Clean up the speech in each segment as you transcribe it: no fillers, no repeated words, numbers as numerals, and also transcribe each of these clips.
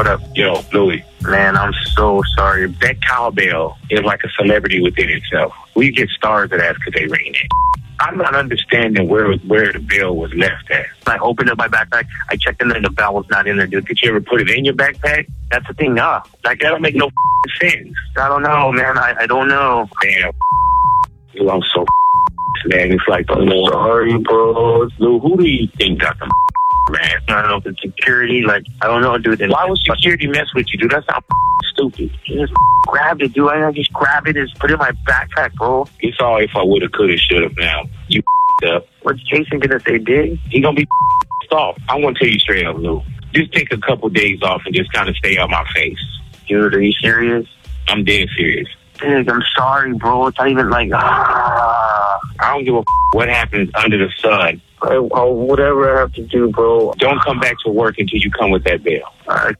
up? Yo, Louis. Man, I'm so sorry. That cowbell is like a celebrity within itself. We get stars of that because they ring it. I'm not understanding where the bell was left at. I opened up my backpack. I checked in there, and the bell was not in there, dude. Did you ever put it in your backpack? That's the thing, nah. Like, that don't make no sense. I don't know, man. I don't know. Damn. Dude, I'm so man. It's like, I'm sorry, bro. Lou, who do you think got them man? I don't know if it's security. Like, I don't know, dude. Why would security mess with you, dude? That's not stupid. You just grabbed it, dude. I just grabbed it and just put it in my backpack, bro. It's all if I would have, could have, should have now. You up. What's Jason gonna say, Dig? He gonna be off. I want to tell you straight up, Lou. Just take a couple days off and just kind of stay out my face. Dude, are you serious? I'm dead serious. Dig, I'm sorry, bro. It's not even like, I don't give a what happens under the sun. Whatever I have to do, bro. Don't come back to work until you come with that bail.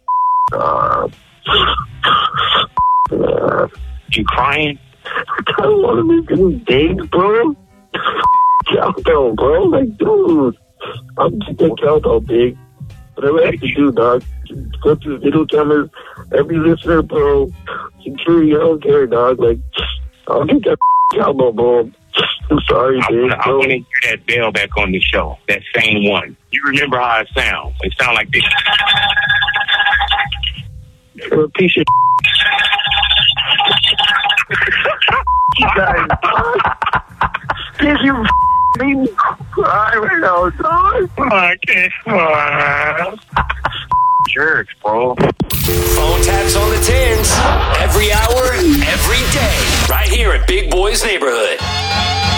You crying? I don't want to make any days, bro. Countdown, bro. Like, dude. I'm just a countdown, Big. Whatever I have to do, dog. Go through the video cameras. Every listener, bro. Security, I don't care, dog. Like, I'll get that countdown, bro. I'm sorry, Big. I want to hear that bell back on the show. That same one. You remember how it sounds? It sounds like this. You're a piece of you guys. Did you make me cry right now, dog? I can't. Jerks, bro. Phone taps on the tins. Every hour, every day. Right here at Big Boy's Neighborhood.